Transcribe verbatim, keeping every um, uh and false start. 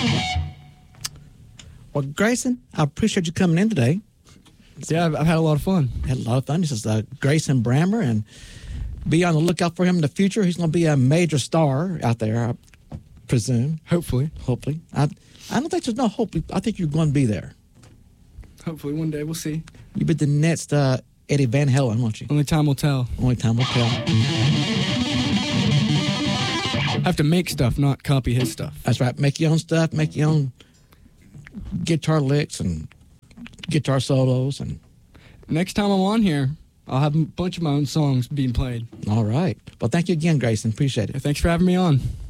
Well, Grayson, I appreciate you coming in today. Yeah, I've, I've had a lot of fun. Had a lot of fun. This is uh, Grayson Brammer, and be on the lookout for him in the future. He's going to be a major star out there, I presume. Hopefully. Hopefully. I, I don't think there's no hope. I think you're going to be there. Hopefully one day. We'll see. You'll be the next uh, Eddie Van Halen, won't you? Only time will tell. Only time will tell. I have to make stuff, not copy his stuff. That's right. Make your own stuff. Make your own guitar licks and guitar solos. And next time I'm on here, I'll have a bunch of my own songs being played. all right. Well, thank you again, Grayson. Appreciate it. Thanks for having me on.